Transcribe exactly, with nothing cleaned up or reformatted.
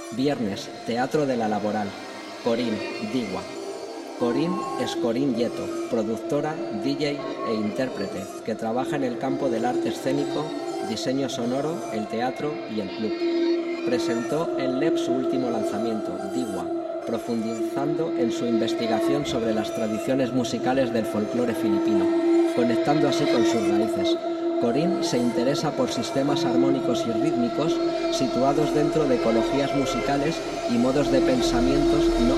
Viernes, Teatro de la Laboral. Corín, Digua. Corín es Corín Yeto, productora, D J e intérprete, que trabaja en el campo del arte escénico, diseño sonoro, el teatro y el club. Presentó en L E P su último lanzamiento, Digua, profundizando en su investigación sobre las tradiciones musicales del folclore filipino, conectando así con sus raíces. Corín se interesa por sistemas armónicos y rítmicos situados dentro de ecologías musicales y modos de pensamientos no